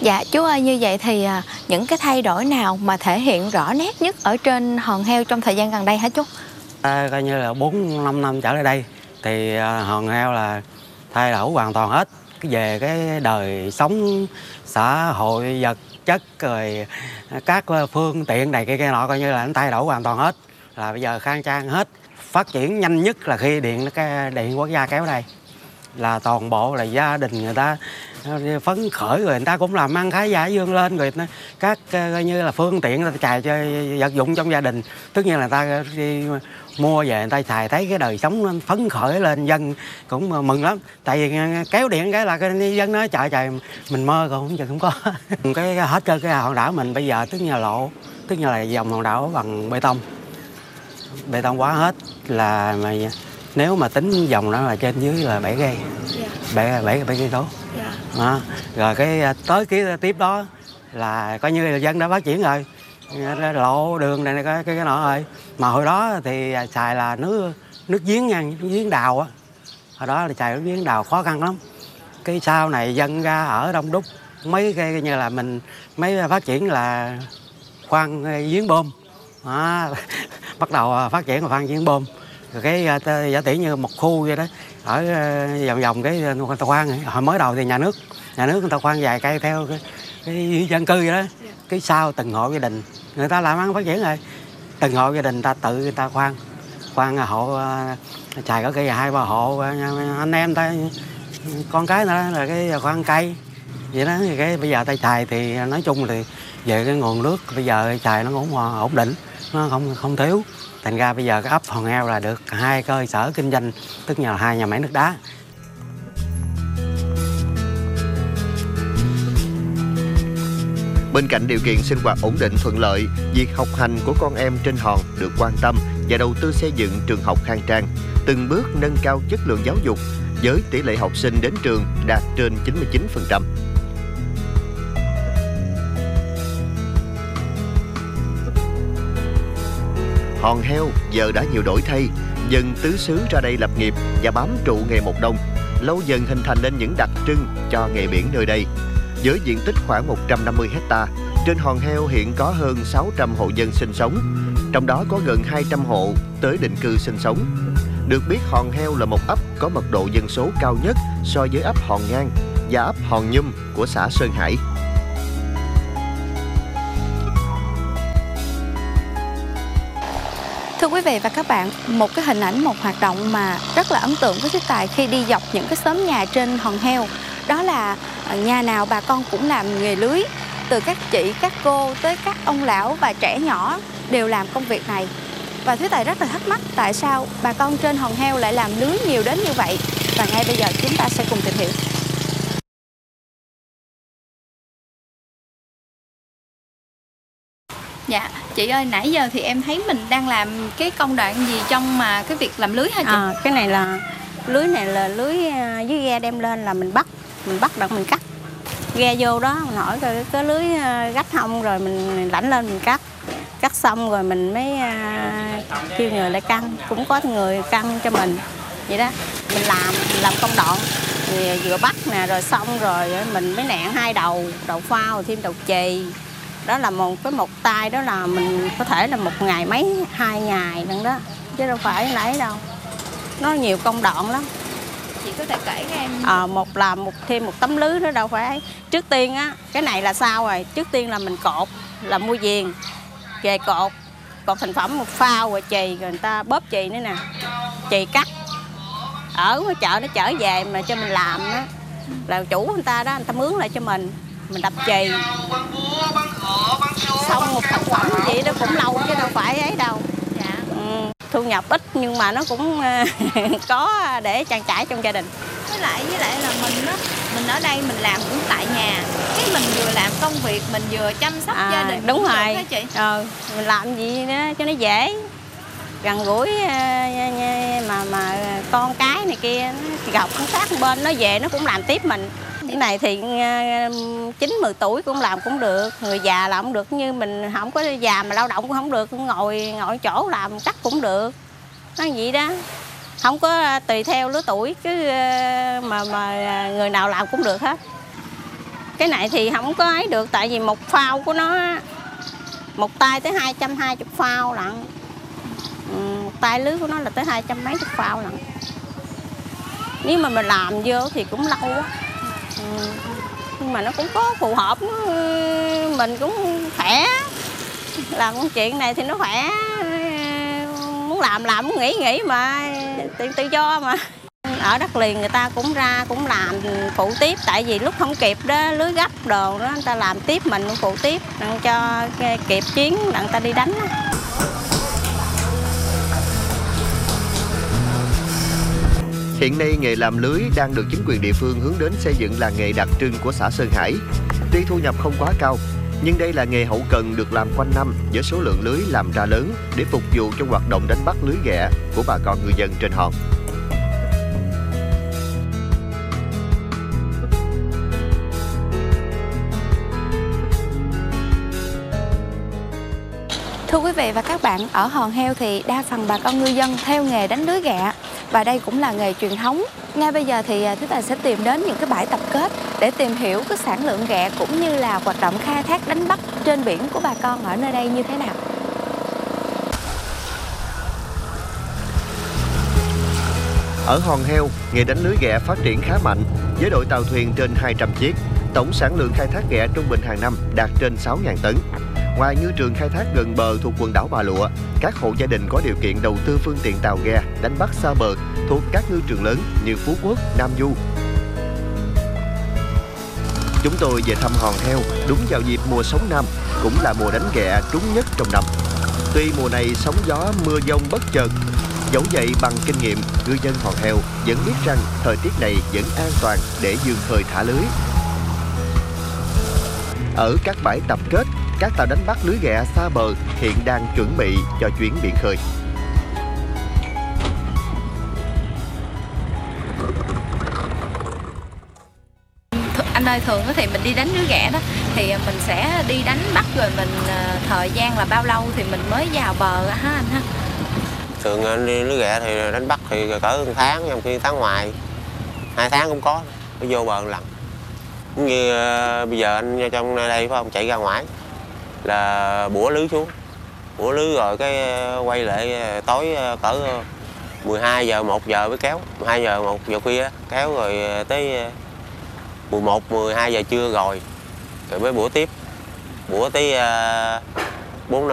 Dạ chú ơi, như vậy thì những cái thay đổi nào mà thể hiện rõ nét nhất ở trên Hòn Heo trong thời gian gần đây hả chú? Coi như là 4-5 năm trở lại đây thì Hòn Heo là thay đổi hoàn toàn hết về cái đời sống xã hội vật chất rồi các phương tiện này kia nọ, coi như là nó thay đổi hoàn toàn hết, là bây giờ khang trang hết. Phát triển nhanh nhất là khi điện quốc gia kéo đây là toàn bộ là gia đình người ta phấn khởi, rồi người ta cũng làm ăn khá giả dương lên, rồi các coi như là phương tiện người ta xài cho vật dụng trong gia đình, tất nhiên là người ta đi mua về người ta xài, thấy cái đời sống nó phấn khởi lên, dân cũng mừng lắm. Tại vì kéo điện cái là cái dân nói trời mình mơ còn không có cái hết trơn cái hòn đảo mình bây giờ tất nhiên là lộ, tất nhiên là dòng hòn đảo bằng bê tông hóa hết, là mà nếu mà tính dòng đó là trên dưới là 7 cây, 7 cây số. Đó. Rồi cái tới cái tiếp đó là coi như là dân đã phát triển rồi, lộ đường này cái nọ rồi. Mà hồi đó thì xài là nước giếng nha, nước giếng đào á. Hồi đó là xài nước giếng đào khó khăn lắm. Cái sau này dân ra ở đông đúc, mấy cái như là mình mới phát triển là khoan giếng bơm. Đó. Bắt đầu phát triển là khoan giếng bơm. Rồi cái giả tỷ như một khu vậy đó, ở vòng cái người ta khoan. Hồi mới đầu thì nhà nước người ta khoan vài cây theo cái dân cư vậy đó. Cái sau từng hộ gia đình người ta làm ăn phát triển rồi, từng hộ gia đình người ta khoan hộ xài có cây 2-3 hộ anh em ta con cái nữa là cái khoan cây vậy đó. Thì cái bây giờ ta xài thì nói chung thì về cái nguồn nước bây giờ xài nó cũng ổn định, nó không thiếu. Thành ra bây giờ cái ấp Hòn Heo là được 2 cơ sở kinh doanh, tức là 2 nhà máy nước đá. Bên cạnh điều kiện sinh hoạt ổn định thuận lợi, việc học hành của con em trên hòn được quan tâm và đầu tư xây dựng trường học khang trang, từng bước nâng cao chất lượng giáo dục với tỷ lệ học sinh đến trường đạt trên 99%. Hòn Heo giờ đã nhiều đổi thay, dân tứ xứ ra đây lập nghiệp và bám trụ nghề một đông, lâu dần hình thành nên những đặc trưng cho nghề biển nơi đây. Với diện tích khoảng 150 hecta, trên Hòn Heo hiện có hơn 600 hộ dân sinh sống, trong đó có gần 200 hộ tới định cư sinh sống. Được biết Hòn Heo là một ấp có mật độ dân số cao nhất so với ấp Hòn Ngang và ấp Hòn Nhum của xã Sơn Hải. Thưa quý vị và các bạn, một cái hình ảnh, một hoạt động mà rất là ấn tượng với Thúy Tài khi đi dọc những cái xóm nhà trên Hòn Heo, đó là nhà nào bà con cũng làm nghề lưới. Từ các chị, các cô tới các ông lão và trẻ nhỏ đều làm công việc này. Và Thúy Tài rất là thắc mắc tại sao bà con trên Hòn Heo lại làm lưới nhiều đến như vậy. Và ngay bây giờ chúng ta sẽ cùng tìm hiểu. Dạ, chị ơi, nãy giờ thì em thấy mình đang làm cái công đoạn gì trong mà cái việc làm lưới hả chị? Cái này là lưới dưới ghe đem lên là mình bắt đặng mình cắt. Ghe vô đó mình hỏi coi cái lưới gách không, rồi mình lãnh lên mình cắt xong rồi mình mới kêu người lại căng, cũng có người căng cho mình vậy đó. Mình làm công đoạn thì vừa bắt nè, rồi xong rồi mình mới nẹn 2 đầu phao rồi thêm đầu chì. Đó là một tay, đó là mình có thể là 1 ngày 2 ngày nữa đó, chứ đâu phải lấy đâu, nó nhiều công đoạn lắm. Chị có thể kể cho em. Thêm một tấm lưới đó đâu phải. Trước tiên á, cái này là sao rồi, trước tiên là mình cột, là mua viền về cột thành phẩm một phao rồi chì, rồi người ta bóp chì nữa nè, chì cắt ở chợ nó chở về mà cho mình làm đó, là chủ người ta đó, người ta mướn lại cho mình đập chì. Xong một thành phẩm vậy đó cũng lâu chứ đâu phải ấy đâu. Dạ. Thu nhập ít nhưng mà nó cũng có để trang trải trong gia đình. Với lại là mình ở đây mình làm cũng tại nhà, cái mình vừa làm công việc mình vừa chăm sóc gia đình. Đúng rồi. Chị? Mình làm gì đó cho nó dễ, gần gũi mà con cái này kia gặp cũng khác bên, nó về nó cũng làm tiếp mình. Cái này thì 9-10 tuổi cũng làm cũng được, người già làm cũng được, như mình không có già mà lao động cũng không được, ngồi chỗ làm cắt cũng được, nó vậy đó, không có tùy theo lứa tuổi, cứ mà người nào làm cũng được hết. Cái này thì không có ấy được, tại vì một phao của nó á, một tay tới 220 phao lận. Một tay lưới của nó là tới 200 mấy chục phao lận. Nếu mà mình làm vô thì cũng lâu á. Nhưng mà nó cũng có phù hợp, mình cũng khỏe. Làm công chuyện này thì nó khỏe. Muốn làm, muốn nghỉ mà, tự do mà. Ở đất liền người ta cũng ra cũng làm phụ tiếp, tại vì lúc không kịp đó, lưới gấp đồ đó, người ta làm tiếp, mình cũng phụ tiếp đặng cho kịp chuyến đặng người ta đi đánh đó. Hiện nay nghề làm lưới đang được chính quyền địa phương hướng đến xây dựng là nghề đặc trưng của xã Sơn Hải. Tuy thu nhập không quá cao, nhưng đây là nghề hậu cần được làm quanh năm với số lượng lưới làm ra lớn để phục vụ cho hoạt động đánh bắt lưới ghẹ của bà con ngư dân trên hòn. Thưa quý vị và các bạn, ở Hòn Heo thì đa phần bà con ngư dân theo nghề đánh lưới ghẹ và đây cũng là nghề truyền thống. Ngay bây giờ thì Thúy Tài sẽ tìm đến những cái bãi tập kết để tìm hiểu cái sản lượng ghẹ cũng như là hoạt động khai thác đánh bắt trên biển của bà con ở nơi đây như thế nào. Ở Hòn Heo, nghề đánh lưới ghẹ phát triển khá mạnh với đội tàu thuyền trên 200 chiếc. Tổng sản lượng khai thác ghẹ trung bình hàng năm đạt trên 6.000 tấn. Ngoài ngư trường khai thác gần bờ thuộc quần đảo Bà Lụa, các hộ gia đình có điều kiện đầu tư phương tiện tàu ghe đánh bắt xa bờ thuộc các ngư trường lớn như Phú Quốc, Nam Du. Chúng tôi về thăm Hòn Heo đúng vào dịp mùa sóng Nam, cũng là mùa đánh ghẹ trúng nhất trong năm. Tuy mùa này sóng gió mưa dông bất chợt, dẫu vậy bằng kinh nghiệm, ngư dân Hòn Heo vẫn biết rằng thời tiết này vẫn an toàn để vươn khơi thả lưới. Ở các bãi tập kết, các tàu đánh bắt lưới ghẹ xa bờ hiện đang chuẩn bị cho chuyến biển khơi. Anh ơi, thường thì mình đi đánh lưới ghẹ đó thì mình sẽ đi đánh bắt rồi mình thời gian là bao lâu thì mình mới vào bờ hả anh ha? Thường anh đi lưới ghẹ thì đánh bắt thì cỡ 1 tháng, trong khi tháng ngoài 2 tháng cũng có vô bờ một lần. Cũng như bây giờ anh trong nơi đây phải không, chạy ra ngoài là bủa lưới xuống, bủa lưới rồi cái quay lại tối cỡ 12 giờ 1 giờ mới kéo, 12 giờ 1 giờ khuya kéo rồi tới 11 12 giờ trưa rồi mới bủa tiếp, bủa tới 4-5